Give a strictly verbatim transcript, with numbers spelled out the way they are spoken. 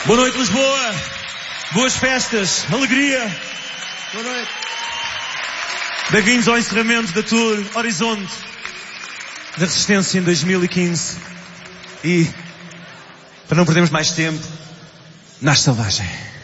Boa noite, Lisboa. Boas festas, alegria. Boa noite. Bem-vindos ao encerramento da Tour Horizonte da Resistência em dois mil e quinze. E, para não perdermos mais tempo, Nasce Selvagem.